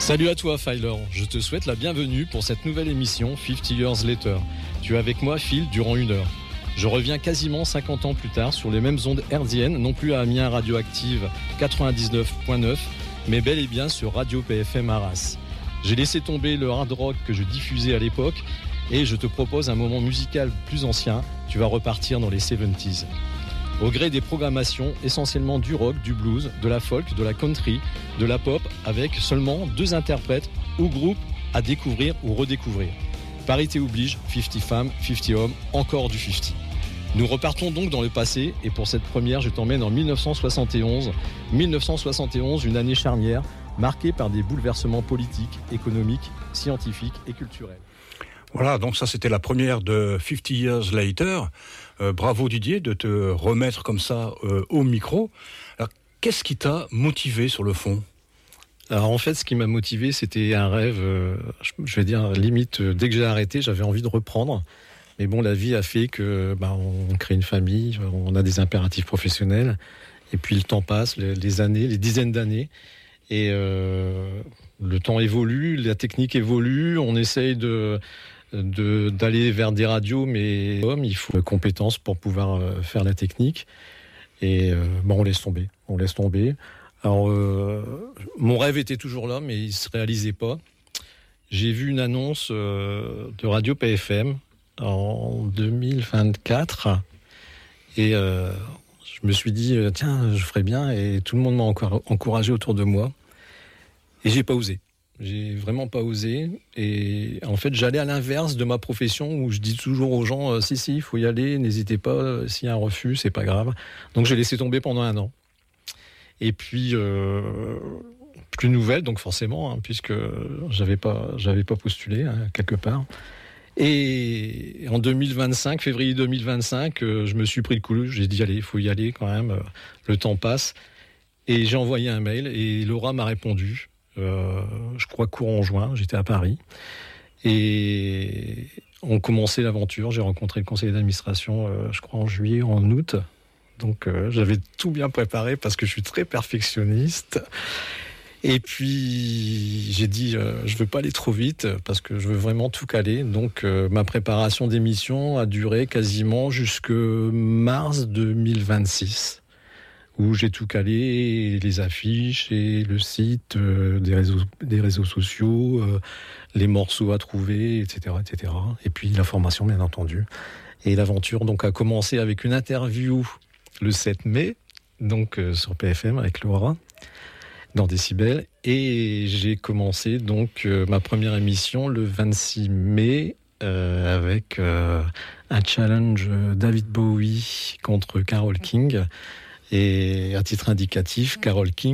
Salut à toi Filer, je te souhaite la bienvenue pour cette nouvelle émission 50 Years Later. Tu es avec moi Phil durant 1 heure. Je reviens quasiment 50 ans plus tard sur les mêmes ondes hertziennes, non plus à Amiens Radioactive 99.9, mais bel et bien sur Radio PFM Arras. J'ai laissé tomber le hard rock que je diffusais à l'époque et je te propose un moment musical plus ancien, tu vas repartir dans les 70s. Au gré des programmations, essentiellement du rock, du blues, de la folk, de la country, de la pop, avec seulement 2 interprètes ou groupes à découvrir ou redécouvrir. Parité oblige, 50 femmes, 50 hommes, encore du 50. Nous repartons donc dans le passé et pour cette première, je t'emmène en 1971. 1971, une année charnière, marquée par des bouleversements politiques, économiques, scientifiques et culturels. Voilà, donc ça c'était la première de 50 Years Later. Bravo Didier de te remettre comme ça au micro. Alors, qu'est-ce qui t'a motivé sur le fond ? Alors en fait, ce qui m'a motivé, c'était un rêve, je vais dire limite, dès que j'ai arrêté, j'avais envie de reprendre. Mais bon, la vie a fait que on crée une famille, on a des impératifs professionnels, et puis le temps passe, les années, les dizaines d'années, et le temps évolue, la technique évolue, on essaye d'aller vers des radios, mais il faut des compétences pour pouvoir faire la technique. Et on laisse tomber. Alors, mon rêve était toujours là, mais il se réalisait pas. J'ai vu une annonce de Radio PFM en 2024, et je me suis dit tiens, je ferais bien, et tout le monde m'a encore encouragé autour de moi, et j'ai pas osé. J'ai vraiment pas osé, et en fait j'allais à l'inverse de ma profession où je dis toujours aux gens si il faut y aller, n'hésitez pas, s'il y a un refus c'est pas grave. Donc j'ai laissé tomber pendant 1 an, et puis plus de nouvelles, donc forcément puisque j'avais pas postulé quelque part. Et en 2025, février 2025, je me suis pris le coup, j'ai dit allez, il faut y aller quand même, le temps passe, et j'ai envoyé un mail et Laura m'a répondu. Je crois courant juin, j'étais à Paris, et on commençait l'aventure. J'ai rencontré le conseiller d'administration, je crois en juillet, en août, donc j'avais tout bien préparé parce que je suis très perfectionniste. Et puis j'ai dit je veux pas aller trop vite parce que je veux vraiment tout caler, donc ma préparation d'émission a duré quasiment jusque mars 2026. Où j'ai tout calé, les affiches et le site, des réseaux sociaux, les morceaux à trouver, etc., etc. Et puis la formation, bien entendu. Et l'aventure donc a commencé avec une interview le 7 mai, donc sur PFM avec Laura, dans Décibel. Et j'ai commencé donc ma première émission le 26 mai avec un challenge David Bowie contre Carole King. Et à titre indicatif, Carole King